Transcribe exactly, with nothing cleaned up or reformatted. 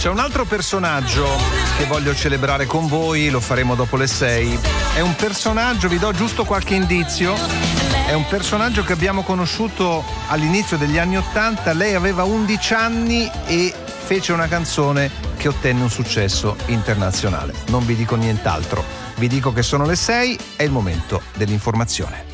C'è un altro personaggio che voglio celebrare con voi, lo faremo dopo le sei. È un personaggio, vi do giusto qualche indizio, è un personaggio che abbiamo conosciuto all'inizio degli anni Ottanta. Lei aveva undici anni e fece una canzone che ottenne un successo internazionale. Non vi dico nient'altro, vi dico che sono le sei, è il momento dell'informazione.